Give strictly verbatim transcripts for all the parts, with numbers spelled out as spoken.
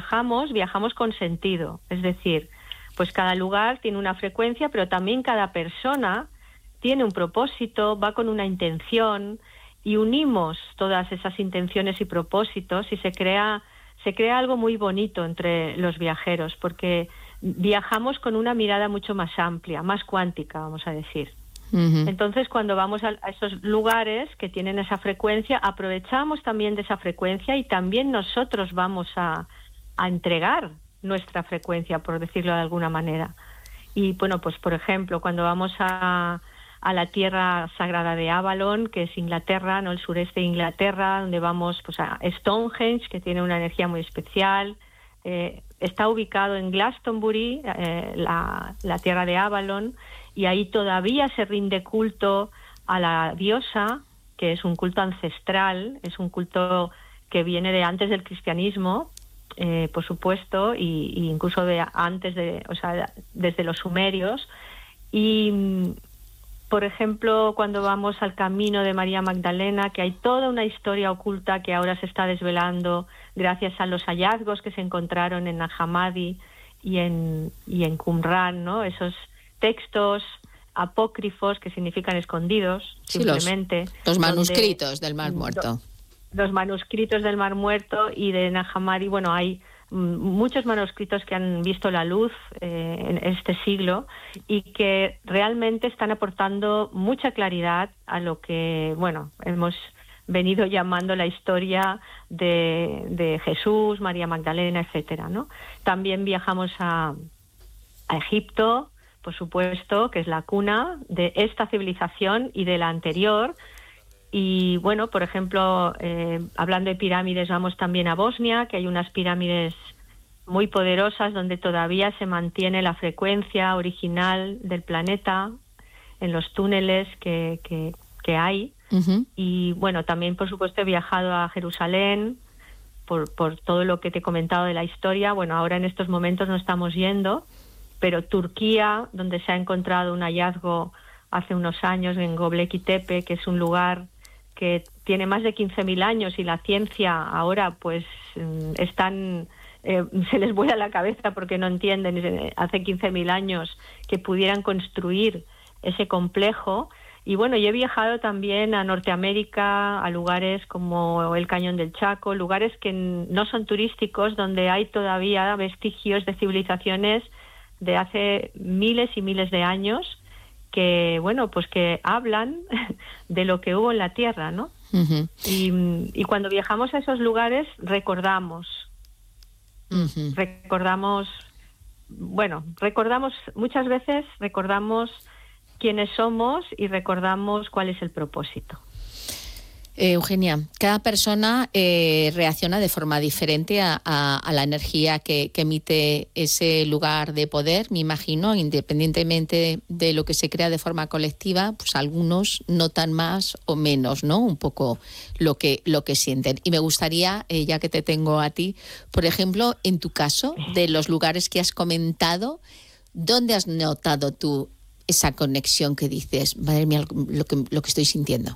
viajamos, viajamos con sentido. Es decir, pues cada lugar tiene una frecuencia, pero también cada persona tiene un propósito, va con una intención, y unimos todas esas intenciones y propósitos y se crea, se crea algo muy bonito entre los viajeros, porque viajamos con una mirada mucho más amplia, más cuántica, vamos a decir. Uh-huh. Entonces, cuando vamos a, a esos lugares que tienen esa frecuencia, aprovechamos también de esa frecuencia y también nosotros vamos a, a entregar nuestra frecuencia, por decirlo de alguna manera. Y bueno, pues por ejemplo, cuando vamos a, a la tierra sagrada de Avalon, que es Inglaterra, no, el sureste de Inglaterra, donde vamos pues a Stonehenge, que tiene una energía muy especial. Eh, está ubicado en Glastonbury, eh, la, la tierra de Avalon, y ahí todavía se rinde culto a la diosa, que es un culto ancestral, es un culto que viene de antes del cristianismo, eh, por supuesto, y, y incluso de antes de, o sea, desde los sumerios. Y, por ejemplo, cuando vamos al camino de María Magdalena, que hay toda una historia oculta que ahora se está desvelando gracias a los hallazgos que se encontraron en Nag Hammadi y en, y en Qumran, ¿no? Esos textos apócrifos que significan escondidos, sí, simplemente. Los, los manuscritos donde, del Mar Muerto. Los manuscritos del Mar Muerto y de Nag Hammadi. Bueno, hay muchos manuscritos que han visto la luz eh, en este siglo y que realmente están aportando mucha claridad a lo que, bueno, hemos venido llamando la historia de, de Jesús, María Magdalena, etcétera, ¿no? También viajamos a, a Egipto, por supuesto, que es la cuna de esta civilización y de la anterior. Y bueno, por ejemplo, eh, hablando de pirámides, vamos también a Bosnia, que hay unas pirámides muy poderosas donde todavía se mantiene la frecuencia original del planeta en los túneles que, que, que hay. Uh-huh. Y bueno, también por supuesto he viajado a Jerusalén por, por todo lo que te he comentado de la historia. Bueno, ahora en estos momentos no estamos yendo, pero Turquía, donde se ha encontrado un hallazgo hace unos años en Göbekli Tepe, que es un lugar que tiene más de quince mil años y la ciencia ahora pues están, eh, se les vuela la cabeza porque no entienden hace quince mil años que pudieran construir ese complejo. Y bueno, yo he viajado también a Norteamérica, a lugares como el Cañón del Chaco, lugares que no son turísticos, donde hay todavía vestigios de civilizaciones de hace miles y miles de años que, bueno, pues que hablan de lo que hubo en la Tierra, ¿no? Uh-huh. Y, y cuando viajamos a esos lugares recordamos, uh-huh. recordamos, bueno, recordamos, muchas veces recordamos quiénes somos y recordamos cuál es el propósito. Eh, Eugenia, cada persona eh, reacciona de forma diferente a, a, a la energía que, que emite ese lugar de poder, me imagino, independientemente de lo que se crea de forma colectiva, pues algunos notan más o menos, ¿no? Un poco lo que, lo que sienten. Y me gustaría, eh, ya que te tengo a ti, por ejemplo, en tu caso, de los lugares que has comentado, ¿dónde has notado tú esa conexión que dices, madre mía, lo que, lo que estoy sintiendo?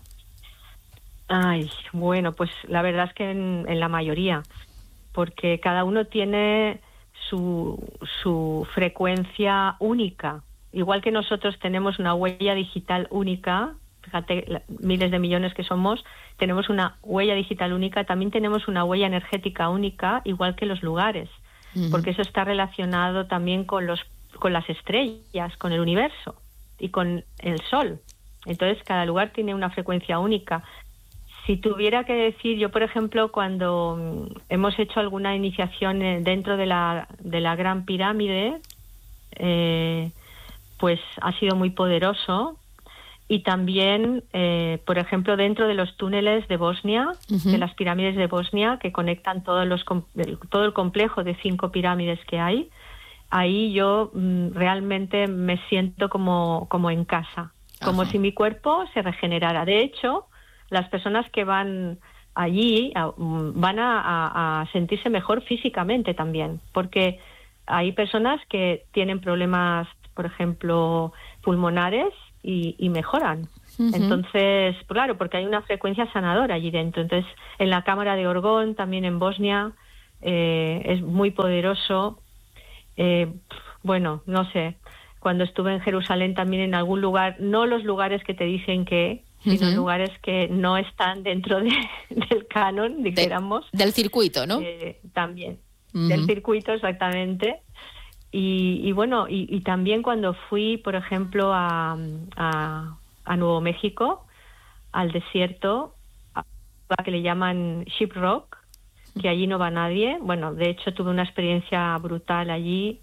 Ay, bueno, pues la verdad es que en, en la mayoría, porque cada uno tiene su, su frecuencia única. Igual que nosotros tenemos una huella digital única, fíjate, la, miles de millones que somos, tenemos una huella digital única, también tenemos una huella energética única, igual que los lugares, uh-huh. porque eso está relacionado también con los, con las estrellas, con el universo y con el sol. Entonces, cada lugar tiene una frecuencia única. Si tuviera que decir, yo por ejemplo, cuando hemos hecho alguna iniciación dentro de la, de la Gran Pirámide, eh, pues ha sido muy poderoso. Y también, eh, por ejemplo, dentro de los túneles de Bosnia, uh-huh. de las pirámides de Bosnia, que conectan todos los, todo el complejo de cinco pirámides que hay, ahí yo mm, realmente me siento como, como en casa, como uh-huh. si mi cuerpo se regenerara. De hecho, las personas que van allí van a, a, a sentirse mejor físicamente también, porque hay personas que tienen problemas, por ejemplo, pulmonares y, y mejoran. Uh-huh. Entonces, claro, porque hay una frecuencia sanadora allí dentro. Entonces, en la cámara de Orgón, también en Bosnia, eh, es muy poderoso. Eh, bueno, no sé, cuando estuve en Jerusalén también en algún lugar, no los lugares que te dicen que, sino uh-huh. lugares que no están dentro de, del canon, dijéramos. De, del circuito, ¿no? Eh, también, uh-huh. del circuito, exactamente. Y, y bueno, y, y también cuando fui, por ejemplo, a, a, a Nuevo México, al desierto, a la que le llaman Ship Rock, que allí no va nadie. Bueno, de hecho tuve una experiencia brutal allí.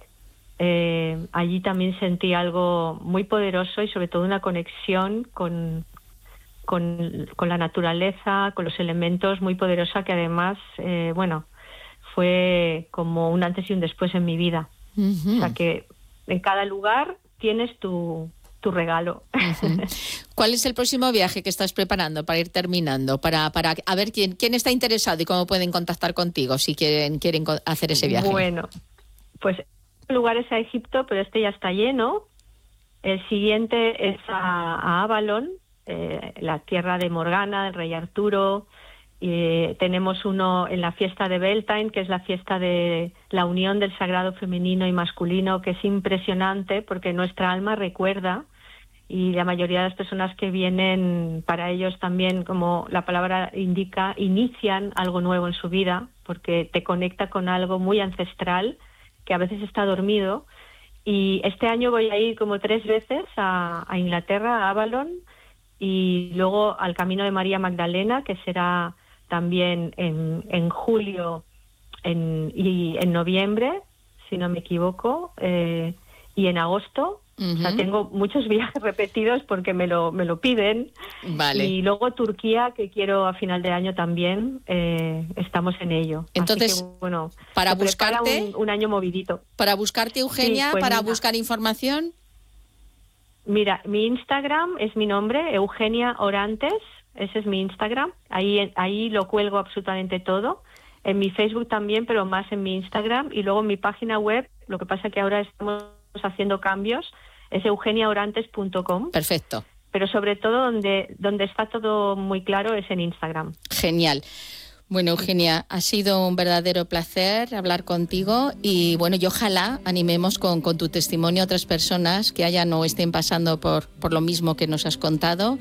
Eh, allí también sentí algo muy poderoso y sobre todo una conexión con, con, con la naturaleza, con los elementos, muy poderosa, que además, eh, bueno, fue como un antes y un después en mi vida. Uh-huh. O sea que en cada lugar tienes tu, tu regalo. Uh-huh. ¿Cuál es el próximo viaje que estás preparando para ir terminando? Para, para a ver quién, quién está interesado y cómo pueden contactar contigo si quieren, quieren hacer ese viaje. Bueno, pues lugares a Egipto, pero este ya está lleno. El siguiente es a, a Avalon, eh, la tierra de Morgana, del rey Arturo. Eh, tenemos uno en la fiesta de Beltane, que es la fiesta de la unión del sagrado femenino y masculino, que es impresionante porque nuestra alma recuerda, y la mayoría de las personas que vienen, para ellos también, como la palabra indica, inician algo nuevo en su vida, porque te conecta con algo muy ancestral que a veces está dormido. Y este año voy a ir como tres veces a, a Inglaterra, a Avalon, y luego al Camino de María Magdalena, que será también en, en julio en, y en noviembre, si no me equivoco, eh, y en agosto. Uh-huh. O sea, tengo muchos viajes repetidos porque me lo, me lo piden. Vale. Y luego Turquía, que quiero a final de año también, eh, estamos en ello. Entonces, así que, bueno, para buscarte, un, un año movidito. Para buscarte, Eugenia, sí, pues para mira, buscar información. Mira, mi Instagram es mi nombre, Eugenia Orantes. Ese es mi Instagram, ahí, ahí lo cuelgo absolutamente todo. En mi Facebook también, pero más en mi Instagram. Y luego en mi página web, lo que pasa que ahora estamos haciendo cambios, es eugenia orantes punto com. Perfecto. Pero sobre todo donde, donde está todo muy claro es en Instagram. Genial. Bueno, Eugenia, ha sido un verdadero placer hablar contigo y bueno, y ojalá animemos con, con tu testimonio a otras personas que hayan o estén pasando por, por lo mismo que nos has contado.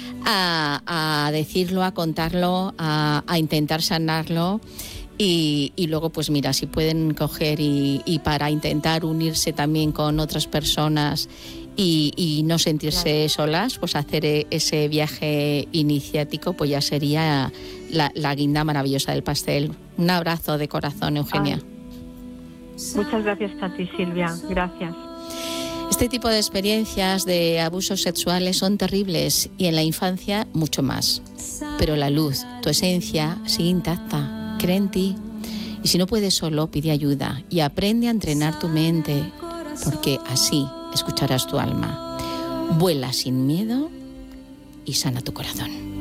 A, a decirlo, a contarlo, a, a intentar sanarlo y, y luego pues mira, si pueden coger y, y para intentar unirse también con otras personas y, y no sentirse claro. solas, pues hacer ese viaje iniciático pues ya sería la, la guinda maravillosa del pastel. Un abrazo de corazón, Eugenia. Ay. Muchas gracias a ti, Silvia, gracias. Este tipo de experiencias de abusos sexuales son terribles y en la infancia mucho más. Pero la luz, tu esencia, sigue intacta. Cree en ti. Y si no puedes solo, pide ayuda y aprende a entrenar tu mente, porque así escucharás tu alma. Vuela sin miedo y sana tu corazón.